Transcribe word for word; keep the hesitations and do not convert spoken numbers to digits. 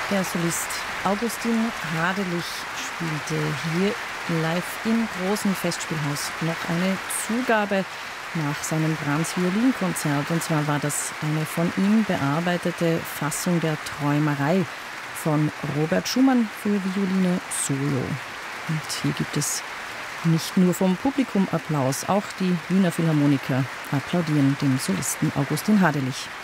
Der Solist Augustin Hadelich spielte hier live im großen Festspielhaus noch eine Zugabe nach seinem Brahms-Violinkonzert. Und zwar war das eine von ihm bearbeitete Fassung der Träumerei von Robert Schumann für Violine Solo. Und hier gibt es nicht nur vom Publikum Applaus, auch die Wiener Philharmoniker applaudieren dem Solisten Augustin Hadelich.